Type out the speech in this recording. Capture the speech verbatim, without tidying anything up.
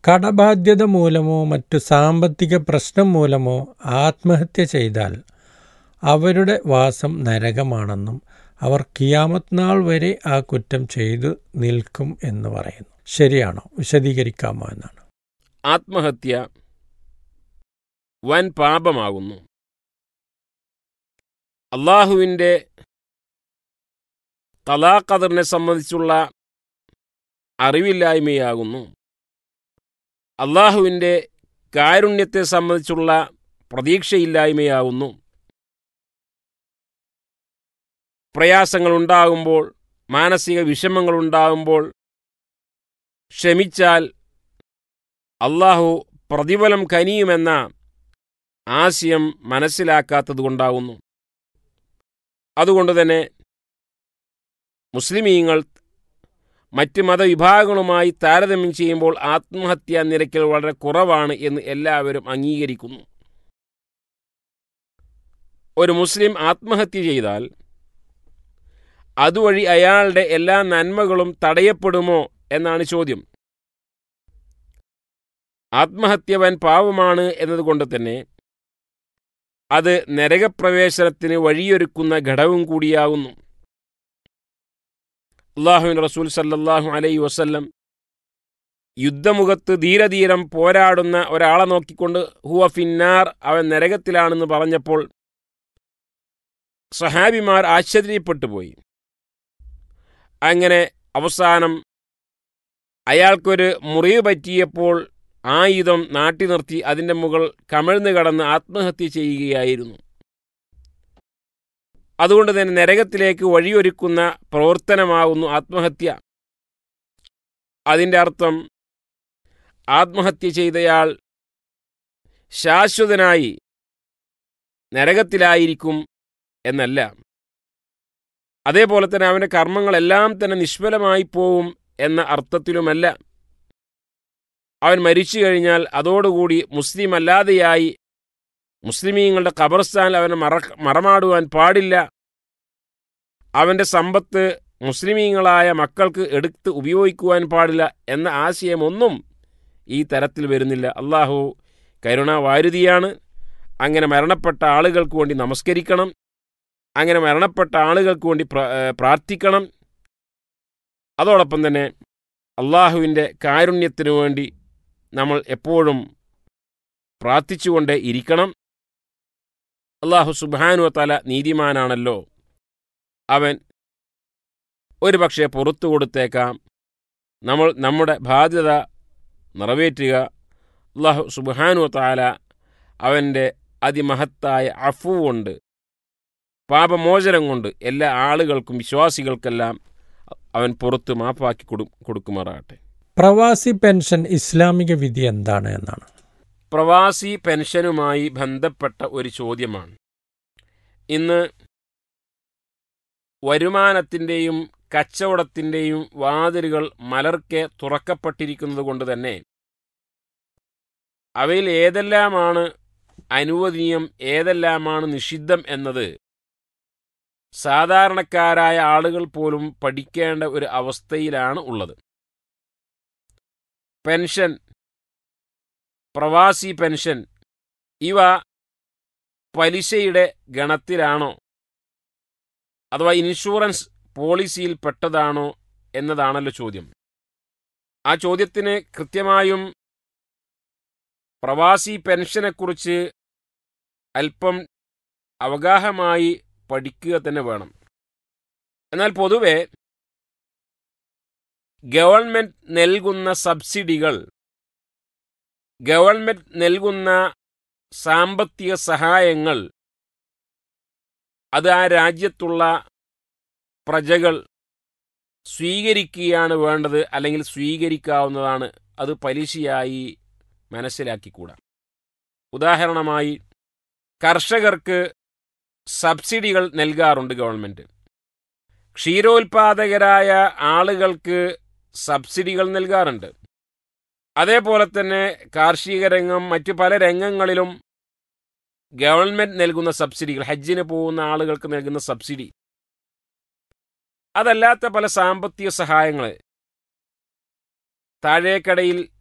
കടബാധ്യത മൂലമോ മറ്റു സാമ്പത്തിക പ്രശ്നം മൂലമോ ആത്മഹത്യ ചെയ്താൽ അവരുടെ വാസം നരകമാണെന്നും അവർ ഖിയാമത്ത് നാൾ വരെ ആ കുറ്റം ചെയ്തു നിൽക്കും എന്ന് പറയുന്നു. ശരിയാണോ? വിശദീകരിക്കാമോ എന്നാണ്. ആത്മഹത്യ വൻ പാപമാകുന്നു. അള്ളാഹുവിൻ്റെ ഖലാ ഖദറിനെ സംബന്ധിച്ചുള്ള അറിവില്ലായ്മയാകുന്നു. അള്ളാഹുവിൻ്റെ കാരുണ്യത്തെ സംബന്ധിച്ചുള്ള പ്രതീക്ഷയില്ലായ്മയാകുന്നു. പ്രയാസങ്ങളുണ്ടാകുമ്പോൾ, മാനസിക വിഷമങ്ങളുണ്ടാകുമ്പോൾ ക്ഷമിച്ചാൽ അള്ളാഹു പ്രതിഫലം കനിയുമെന്ന ആശയം മനസ്സിലാക്കാത്തതുകൊണ്ടാകുന്നു. അതുകൊണ്ട് തന്നെ മുസ്ലിമീങ്ങൾ മറ്റ് മതവിഭാഗങ്ങളുമായി താരതമ്യം ചെയ്യുമ്പോൾ ആത്മഹത്യാ നിരക്കിൽ വളരെ കുറവാണ് എന്ന് എല്ലാവരും അംഗീകരിക്കുന്നു. ഒരു മുസ്ലിം ആത്മഹത്യ ചെയ്താൽ അതുവഴി അയാളുടെ എല്ലാ നന്മകളും തടയപ്പെടുമോ എന്നാണ് ചോദ്യം. ആത്മഹത്യ വൻ പാവമാണ് എന്നതുകൊണ്ട് തന്നെ അത് നരകപ്രവേശനത്തിന് വഴിയൊരുക്കുന്ന ഘടകം കൂടിയാകുന്നു. അല്ലാഹുവിൻ്റെ റസൂൽ സല്ലല്ലാഹു അലൈഹി വസല്ലം യുദ്ധമുഖത്ത് ധീരധീരം പോരാടുന്ന ഒരാളെ നോക്കിക്കൊണ്ട് ഹുവ ഫിന്നാർ, അവൻ നരകത്തിലാണെന്ന് പറഞ്ഞപ്പോൾ സഹാബിമാർ ആശ്ചര്യപ്പെട്ടു പോയി. അങ്ങനെ അവസാനം അയാൾക്കൊരു മുറിവ് പറ്റിയപ്പോൾ ആയുധം നാട്ടി നിർത്തി അതിൻ്റെ മുകൾ കമിഴ്ന്നു കടന്ന് ആത്മഹത്യ ചെയ്യുകയായിരുന്നു. അതുകൊണ്ട് തന്നെ നരകത്തിലേക്ക് വഴിയൊരുക്കുന്ന പ്രവർത്തനമാകുന്നു ആത്മഹത്യ. അതിൻ്റെ അർത്ഥം ആത്മഹത്യ ചെയ്തയാൾ ശാശ്വതനായി നരകത്തിലായിരിക്കും എന്നല്ല. അതേപോലെ തന്നെ അവൻ്റെ കർമ്മങ്ങളെല്ലാം തന്നെ നിഷ്ഫലമായി പോവും എന്ന അർത്ഥത്തിലുമല്ല. അവൻ മരിച്ചു കഴിഞ്ഞാൽ അതോടുകൂടി മുസ്ലിം അല്ലാതെയായി മുസ്ലിമീങ്ങളുടെ ഖബർസ്ഥാനിൽ അവനെ മറ മറമാടുവാൻ പാടില്ല. അവൻ്റെ സമ്പത്ത് മുസ്ലിമീങ്ങളായ മക്കൾക്ക് എടുത്ത് ഉപയോഗിക്കുവാൻ പാടില്ല എന്ന ആശയമൊന്നും ഈ തരത്തിൽ വരുന്നില്ല. അള്ളാഹു കരുണാവാരിധിയാണ്. അങ്ങനെ മരണപ്പെട്ട ആളുകൾക്ക് വേണ്ടി നമസ്കരിക്കണം, അങ്ങനെ മരണപ്പെട്ട ആളുകൾക്ക് വേണ്ടി പ്രാർത്ഥിക്കണം. അതോടൊപ്പം തന്നെ അള്ളാഹുവിൻ്റെ കാരുണ്യത്തിനു വേണ്ടി നമ്മൾ എപ്പോഴും പ്രാർത്ഥിച്ചുകൊണ്ടേ ഇരിക്കണം. അള്ളാഹു സുബ്ഹാനഹു വ തആല നീതിമാനാണല്ലോ, അവൻ ഒരു പക്ഷേ പുറത്തു കൊടുത്തേക്കാം. നമ്മൾ നമ്മുടെ ബാധ്യത നിറവേറ്റുക. അള്ളാഹു സുബ്ഹാനഹു വ തആല അവൻ്റെ അതിമഹത്തായ അഫ്വ് കൊണ്ട്, പാപമോചനം കൊണ്ട് എല്ലാ ആളുകൾക്കും വിശ്വാസികൾക്കെല്ലാം അവൻ പുറത്ത് മാപ്പാക്കി കൊടു കൊടുക്കുമാറാകട്ടെ. പ്രവാസി പെൻഷൻ ഇസ്ലാമിക വിധി എന്താണ് എന്നാണ്. പ്രവാസി പെൻഷനുമായി ബന്ധപ്പെട്ട ഒരു ചോദ്യമാണ്. ഇന്ന് വരുമാനത്തിൻ്റെയും കച്ചവടത്തിൻ്റെയും വാതിലുകൾ മലർക്കെ തുറക്കപ്പെട്ടിരിക്കുന്നത് കൊണ്ട് തന്നെ അവയിൽ ഏതെല്ലാമാണ് അനുവദനീയം, ഏതെല്ലാമാണ് നിഷിദ്ധം എന്നത് സാധാരണക്കാരായ ആളുകൾ പോലും പഠിക്കേണ്ട ഒരു അവസ്ഥയിലാണ് ഉള്ളത്. പെൻഷൻ, പ്രവാസി പെൻഷൻ ഇവ പലിശയുടെ ഗണത്തിലാണോ അഥവാ ഇൻഷുറൻസ് പോളിസിയിൽ പെട്ടതാണോ എന്നതാണല്ലോ ചോദ്യം. ആ ചോദ്യത്തിന് കൃത്യമായും പ്രവാസി പെൻഷനെക്കുറിച്ച് അല്പം അവഗാഹമായി പഠിക്കുക തന്നെ വേണം. എന്നാൽ പൊതുവെ ഗവൺമെൻറ് നൽകുന്ന സബ്സിഡികൾ, ഗവൺമെൻറ് നൽകുന്ന സാമ്പത്തിക സഹായങ്ങൾ അത് ആ രാജ്യത്തുള്ള പ്രജകൾ സ്വീകരിക്കുകയാണ് വേണ്ടത്, അല്ലെങ്കിൽ സ്വീകരിക്കാവുന്നതാണ്. അത് പലിശയായി മനസ്സിലാക്കിക്കൂടാ. ഉദാഹരണമായി കർഷകർക്ക് സബ്സിഡികൾ നൽകാറുണ്ട് ഗവൺമെൻറ്. ക്ഷീരോത്പാദകരായ ആളുകൾക്ക് സബ്സിഡികൾ നൽകാറുണ്ട്. അതേപോലെ തന്നെ കാർഷിക രംഗം, മറ്റു പല രംഗങ്ങളിലും ഗവൺമെൻറ് നൽകുന്ന സബ്സിഡികൾ, ഹജ്ജിന് പോകുന്ന ആളുകൾക്ക് നൽകുന്ന സബ്സിഡി, അതല്ലാത്ത പല സാമ്പത്തിക സഹായങ്ങൾ, താഴേക്കടയിൽ